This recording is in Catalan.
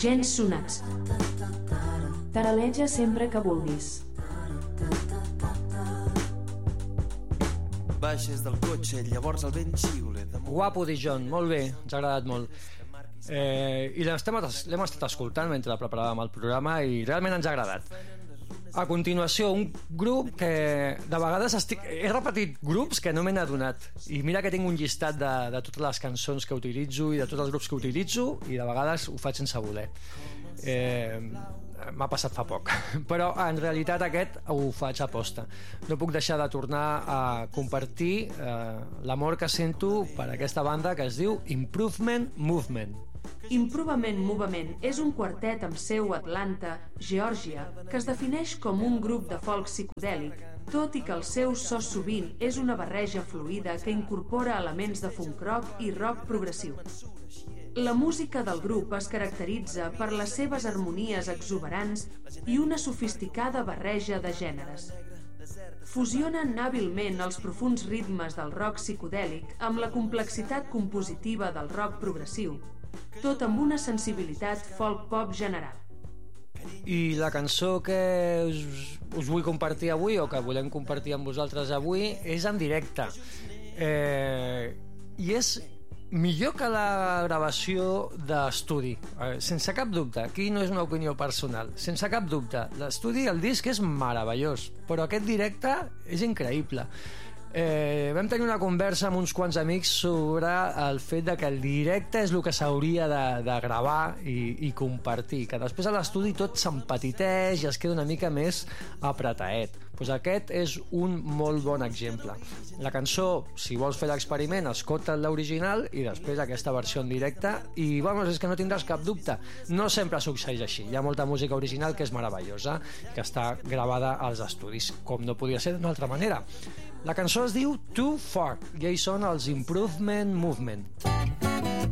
gens sonats. Taraleja sempre que vulguis. Baixes del cotxe, llavors el vent xiule. Guapo Dijon, molt bé, ens ha agradat molt. I l'hem estat escoltant mentre preparàvem el programa i realment ens ha agradat. A continuació, un grup que de vegades he repetit grups que no me n'he adonat, i mira que tinc un llistat de totes les cançons que utilitzo i de tots els grups que utilitzo, i de vegades ho faig sense voler. M'ha passat fa poc, però en realitat aquest ho faig a posta. No puc deixar de tornar a compartir l'amor que sento per aquesta banda que es diu Improvement Movement. Improvement Movement és un quartet amb seu a Atlanta, Geòrgia, que es defineix com un grup de folk psicodèlic, tot i que el seu so sovint és una barreja fluida que incorpora elements de funk rock i rock progressiu. La música del grup es caracteritza per les seves harmonies exuberants i una sofisticada barreja de gèneres. Fusionen hàbilment els profunds ritmes del rock psicodèlic amb la complexitat compositiva del rock progressiu, tot amb una sensibilitat folk-pop general. I la cançó que us vull compartir avui, o que volem compartir amb vosaltres avui, és en directe. I és millor que la gravació d'estudi, sense cap dubte. Aquí no és una opinió personal, sense cap dubte. L'estudi, el disc és meravellós, però aquest directe és increïble. Vam tenir una conversa amb uns quants amics sobre el fet de que el directe és el que s'hauria de gravar i compartir, que després a l'estudi tot s'empetiteix i es queda una mica més apretaet. Pues aquest és un molt bon exemple. La cançó, si vols fer l'experiment, escolta l'original i després aquesta versió en directe, i vamos, és que no tindràs cap dubte. No sempre succeeix així. Hi ha molta música original que és meravellosa, que està gravada als estudis, com no podia ser d'una altra manera. La cançó es diu Too Far i ells són els Improvement Movement.